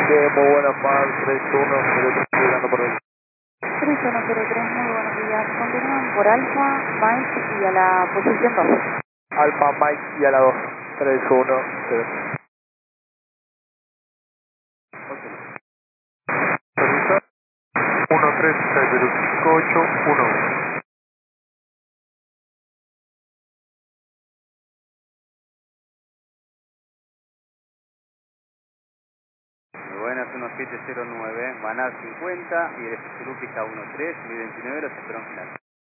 Muy buenas, Mar 3103, llegando por el 3103, muy buenos días. Continúan por Alfa, Mike y a la posición 2. Alfa Mike y a la 2, 3103. Permiso, 130581. Muy buenas, 1709, Manar 50 y el Suzuki K13, 1029, los esperó en final.